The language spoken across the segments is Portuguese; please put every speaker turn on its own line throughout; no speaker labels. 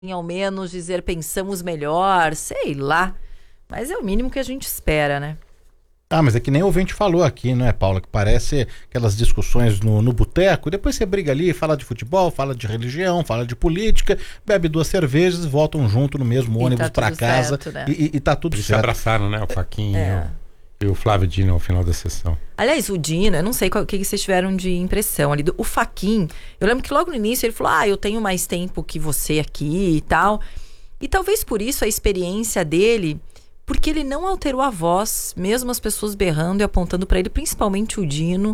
ao menos dizer pensamos melhor, sei lá. Mas é o mínimo que a gente espera, né?
Mas é que nem o ouvinte falou aqui, não é, Paula? Que parece aquelas discussões no boteco, depois você briga ali, fala de futebol, fala de religião, fala de política, bebe 2 cervejas, voltam junto no mesmo ônibus pra casa,
certo, né?
e tá tudo
Eles
certo.
se abraçaram, né? O Faquinha e o Flávio Dino ao final da sessão.
Aliás, o Dino, eu não sei o que vocês tiveram de impressão ali. O Fachin, eu lembro que logo no início ele falou, eu tenho mais tempo que você aqui e tal. E talvez por isso a experiência dele, porque ele não alterou a voz, mesmo as pessoas berrando e apontando para ele, principalmente o Dino.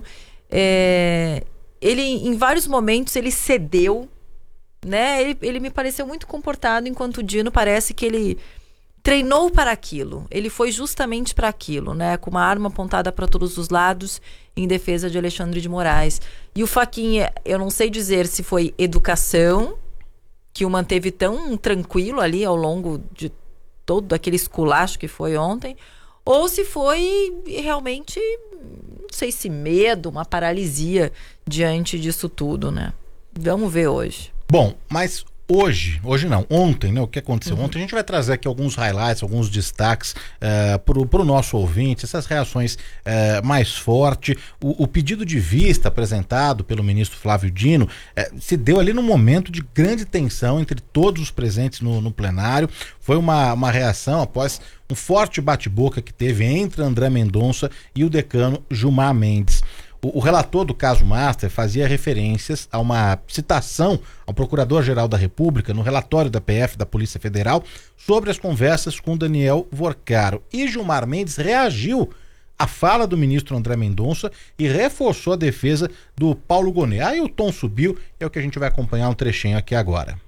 Ele, em vários momentos, ele cedeu, né? Ele me pareceu muito comportado, enquanto o Dino parece que ele treinou para aquilo. Ele foi justamente para aquilo, né? Com uma arma apontada para todos os lados em defesa de Alexandre de Moraes. E o Fachin, eu não sei dizer se foi educação que o manteve tão tranquilo ali ao longo de todo aquele esculacho que foi ontem, ou se foi realmente, não sei se medo, uma paralisia diante disso tudo, né? Vamos ver hoje.
Bom, mas ontem, né? O que aconteceu ontem, a gente vai trazer aqui alguns highlights, alguns destaques pro nosso ouvinte, essas reações mais fortes. O pedido de vista apresentado pelo ministro Flávio Dino se deu ali num momento de grande tensão entre todos os presentes no plenário. Foi uma reação após um forte bate-boca que teve entre André Mendonça e o decano Gilmar Mendes. O relator do caso Master fazia referências a uma citação ao Procurador-Geral da República no relatório da PF da Polícia Federal sobre as conversas com Daniel Vorcaro. E Gilmar Mendes reagiu à fala do ministro André Mendonça e reforçou a defesa do Paulo Gonet. Aí o tom subiu, é o que a gente vai acompanhar um trechinho aqui agora.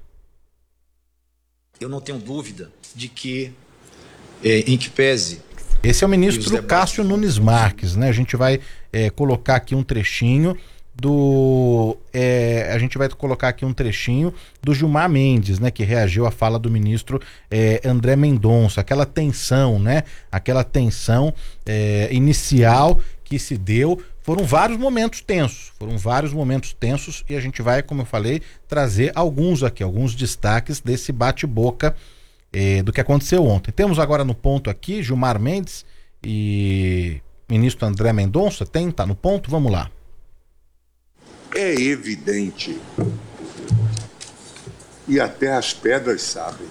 Eu não tenho dúvida de que, em que pese...
Esse é o ministro Cássio Nunes Marques, né? A gente vai colocar aqui um trechinho do Gilmar Mendes, né? Que reagiu à fala do ministro André Mendonça. Aquela tensão, né? Aquela tensão inicial que se deu. Foram vários momentos tensos e a gente vai, como eu falei, trazer alguns destaques desse bate-boca do que aconteceu ontem. Temos agora no ponto aqui Gilmar Mendes e ministro André Mendonça. Tá no ponto? Vamos lá.
É evidente, e até as pedras sabem,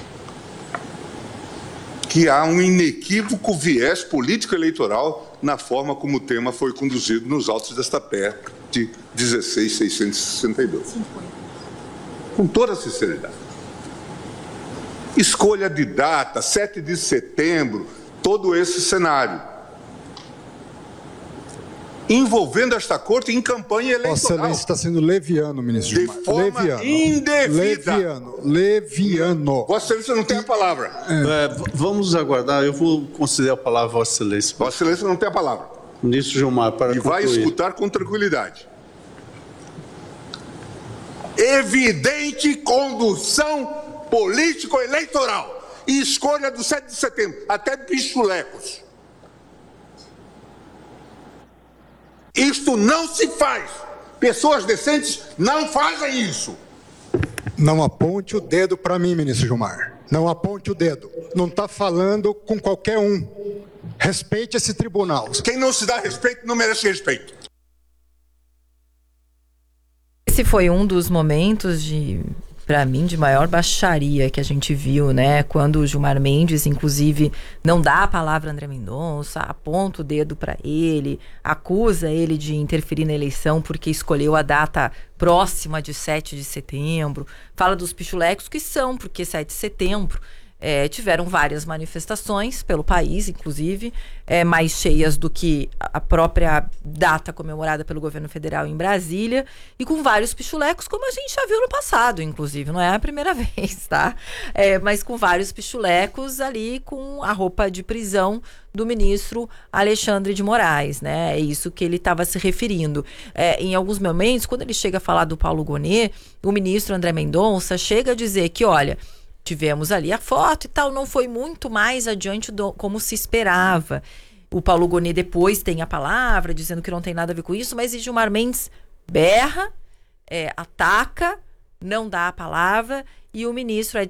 que há um inequívoco viés político-eleitoral na forma como o tema foi conduzido nos autos desta PEC 16.662. Com toda a sinceridade. Escolha de data, 7 de setembro, todo esse cenário. Envolvendo esta corte em campanha eleitoral.
Vossa Excelência está sendo leviano, ministro Gilmar.
De forma indevida.
Leviano.
Vossa Excelência não tem a palavra.
Vamos aguardar, eu vou conceder a palavra a Vossa Excelência.
Vossa Excelência não tem a palavra.
Ministro Gilmar, para concluir.
E vai escutar com tranquilidade. Evidente condução político-eleitoral e escolha do 7 de setembro, até pichulecos. Isto não se faz. Pessoas decentes não fazem isso.
Não aponte o dedo para mim, ministro Gilmar. Não aponte o dedo. Não está falando com qualquer um. Respeite esse tribunal.
Quem não se dá respeito não merece respeito.
Esse foi um dos momentos para mim, de maior baixaria que a gente viu, né? Quando o Gilmar Mendes, inclusive, não dá a palavra a André Mendonça, aponta o dedo para ele, acusa ele de interferir na eleição porque escolheu a data próxima de 7 de setembro. Fala dos pichulecos que são, porque 7 de setembro tiveram várias manifestações pelo país, inclusive, mais cheias do que a própria data comemorada pelo governo federal em Brasília, e com vários pichulecos, como a gente já viu no passado, inclusive, não é a primeira vez, tá? Mas com vários pichulecos ali com a roupa de prisão do ministro Alexandre de Moraes, né? É isso que ele estava se referindo. Em alguns momentos, quando ele chega a falar do Paulo Gonet, o ministro André Mendonça chega a dizer que, olha, tivemos ali a foto e tal, não foi muito mais adiante como se esperava. O Paulo Gonet depois tem a palavra, dizendo que não tem nada a ver com isso, mas Gilmar Mendes berra, ataca, não dá a palavra e o ministro